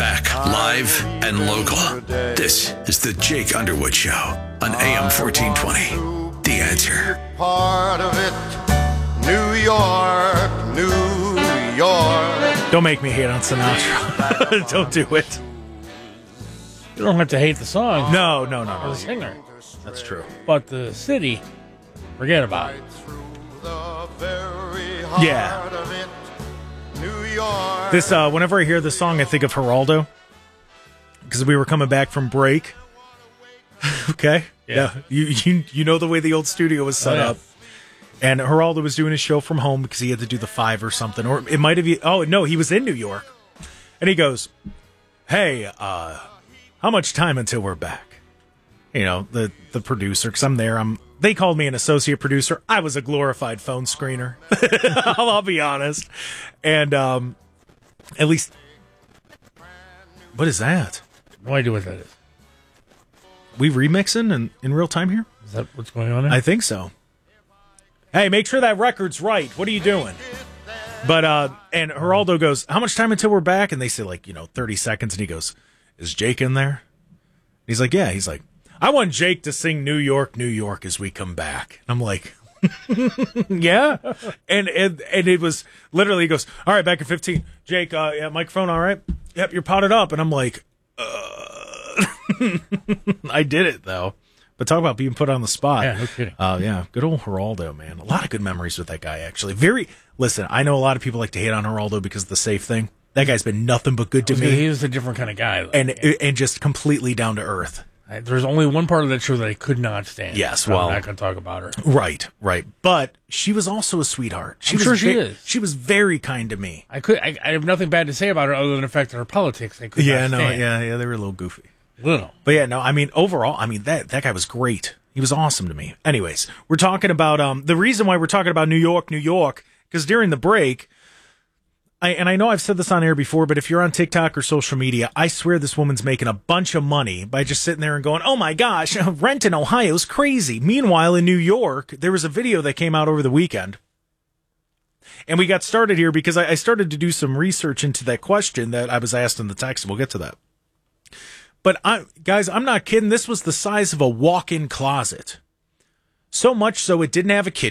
back, live and local. This is the Jake Underwood Show on AM 1420. The Answer. Part of it, New York, New York. Don't make me hate on Sinatra. Don't do it. You don't have to hate the song. No. Or the singer. That's true. But the city, forget about it. Yeah. This, whenever I hear this song, I think of Geraldo. Because we were coming back from break. Okay? Yeah. You know the way the old studio was set up. And Geraldo was doing his show from home because he had to do the 5 or something. Or it might have been, oh, no, he was in New York. And he goes, hey, how much time until we're back? You know, the producer, because I'm there. They called me an associate producer. I was a glorified phone screener. I'll be honest. And at least, what is that? No idea what that is. We remixing in real time here? Is that what's going on there? I think so. Hey, make sure that record's right. What are you doing? But, and Geraldo goes, how much time until we're back? And they say, 30 seconds. And he goes, is Jake in there? He's like, yeah. He's like, I want Jake to sing New York, New York as we come back. And I'm like, yeah. And it was literally, he goes, all right, back in 15. Jake, yeah, microphone, all right? Yep, you're potted up. And I'm like, I did it, though. But talk about being put on the spot. Yeah, no kidding. Yeah, good old Geraldo, man. A lot of good memories with that guy, actually. Listen, I know a lot of people like to hate on Geraldo because of the safe thing. That guy's been nothing but good to me. He was a different kind of guy. And just completely down to earth. There's only one part of that show that I could not stand. Yes, well. well. I'm not going to talk about her. Right. But she was also a sweetheart. I'm sure she is. She was very kind to me. I have nothing bad to say about her other than the fact that her politics I could not stand. Yeah, they were a little goofy. Little. But yeah, no, I mean, overall, that guy was great. He was awesome to me. Anyways, we're talking about, the reason why we're talking about New York, because during the break, I know I've said this on air before, but if you're on TikTok or social media, I swear this woman's making a bunch of money by just sitting there and going, oh my gosh, rent in Ohio's crazy. Meanwhile, in New York, there was a video that came out over the weekend. And we got started here because I started to do some research into that question that I was asked in the text, and we'll get to that. But guys, I'm not kidding. This was the size of a walk-in closet. So much so it didn't have a kitchen.